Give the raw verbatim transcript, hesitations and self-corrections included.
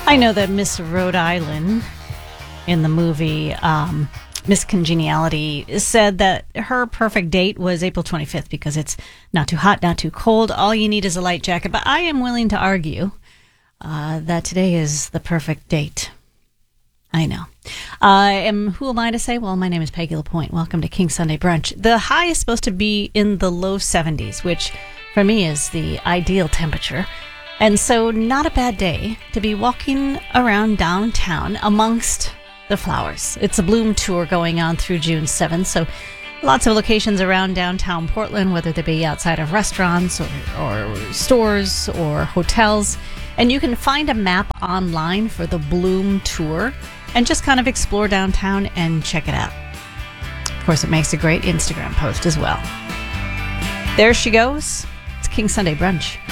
I know that Miss Rhode Island in the movie um, Miss Congeniality said that her perfect date was April twenty-fifth because it's not too hot, not too cold. All you need is a light jacket. But I am willing to argue uh, that today is the perfect date. I know. Uh, and who am I to say? Well, my name is Peggy LaPointe. Welcome to King Sunday Brunch. The high is supposed to be in the low seventies, which for me is the ideal temperature. And so not a bad day to be walking around downtown amongst the flowers. It's a bloom tour going on through June seventh. So lots of locations around downtown Portland, whether they be outside of restaurants or, or stores or hotels. And you can find a map online for the bloom tour and just kind of explore downtown and check it out. Of course, it makes a great Instagram post as well. There she goes. It's King Sunday Brunch.